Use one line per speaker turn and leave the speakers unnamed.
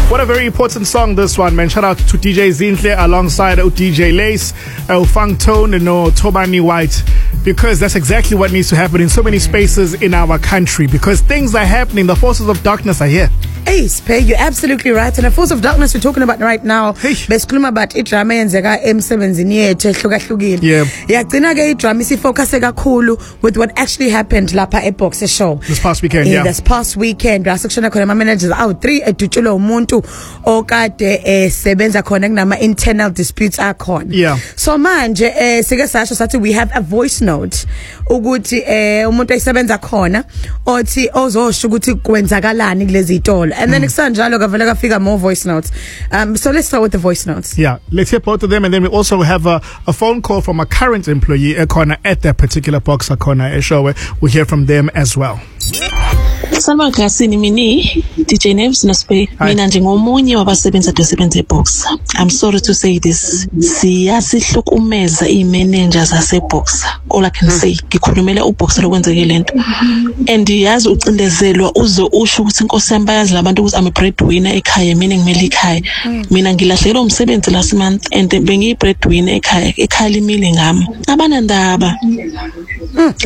What a very important song this one, man. Shout out to DJ Zinhle alongside DJ Lace, Funk Tone and Tobani White, because that's exactly what needs to happen in so many spaces in our country, because things are happening. The forces of darkness are here.
Hey, Spey, you're absolutely right. And the force of darkness we're talking about right now, besikhuluma about idrama yenzeka emsebenzini yethu ehlukahlukile. Yagcina ke idrama isifocus kakhulu with what actually happened lapha eBoxer Show.
This past weekend,
This past weekend, section khona ama managers awu3 edutshelwe umuntu okade sebenza khona kunama internal disputes akhona. So manje sike sasho sathi we have a voice note ukuthi umuntu ayisebenza khona othi ozosho ukuthi kwenzakalani kulezi zitolo. And then Xanjalo kavela kafika more voice notes. So let's start with the voice notes.
Yeah, let's hear both of them, and then we also have a phone call from a current employee corner at that particular Boxer corner show. We'll hear from them as well.
Salma Kasini mini DJ Names Naspe mina njengomunye wabasebenza besebenza eBoxer. I'm sorry to say this. Siyasihlukumeza imanagers aseBoxer. All I can say ngikhulumela uBoxer lokwenzeke lento. And yazi ucindezelwa uzo usho ukuthi inkosi yami bayazi labantu ukuthi I'm a breadwinner ekhaya, mina ngimele ikhaya. Mina ngilahlekelwe umsebenzi last month and bengiyi breadwinner ekhaya limile ngami. Abanandaba.